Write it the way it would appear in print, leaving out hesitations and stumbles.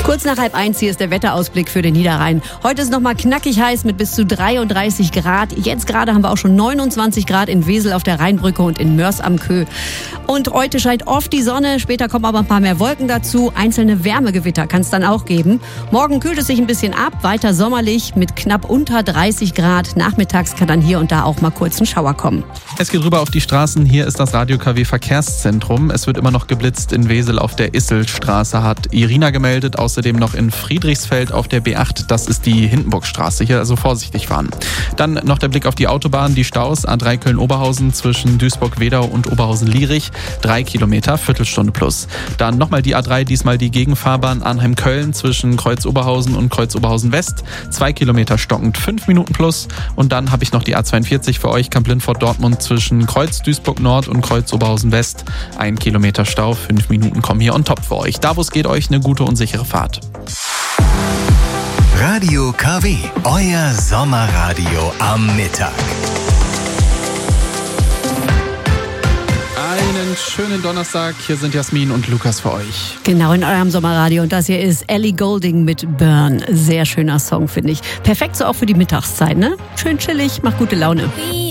Kurz nach 12:30 hier ist der Wetterausblick für den Niederrhein. Heute ist noch mal knackig heiß mit bis zu 33 Grad. Jetzt gerade haben wir auch schon 29 Grad in Wesel auf der Rheinbrücke und in Mörs am Köh. Und heute scheint oft die Sonne, später kommen aber ein paar mehr Wolken dazu. Einzelne Wärmegewitter kann es dann auch geben. Morgen kühlt es sich ein bisschen ab, weiter sommerlich mit knapp unter 30 Grad. Nachmittags kann dann hier und da auch mal kurz ein Schauer kommen. Es geht rüber auf die Straßen. Hier ist das Radio KW Verkehrszentrum. Es wird immer noch geblitzt in Wesel auf der Isselstraße, hat Irina gemeldet. Außerdem noch in Friedrichsfeld auf der B8. Das ist die Hindenburgstraße. Hier also vorsichtig fahren. Dann noch der Blick auf die Autobahn. Die Staus A3 Köln-Oberhausen zwischen Duisburg-Wedau und Oberhausen-Lierich. 3 Kilometer, Viertelstunde plus. Dann nochmal die A3, diesmal die Gegenfahrbahn Arnheim-Köln zwischen Kreuz-Oberhausen und Kreuz-Oberhausen-West. 2 Kilometer stockend, 5 Minuten plus. Und dann habe ich noch die A42 für euch, Kamp-Lindfort-Dortmund zwischen Kreuz-Duisburg-Nord und Kreuz-Oberhausen-West. 1 Kilometer Stau, 5 Minuten kommen hier on top für euch. Da, wo es geht, euch eine gute und sichere Fahrt. Radio KW, euer Sommerradio am Mittag. Einen schönen Donnerstag. Hier sind Jasmin und Lukas für euch. Genau, in eurem Sommerradio. Und das hier ist Ellie Goulding mit Burn. Sehr schöner Song, finde ich. Perfekt so auch für die Mittagszeit, ne? Schön chillig, macht gute Laune.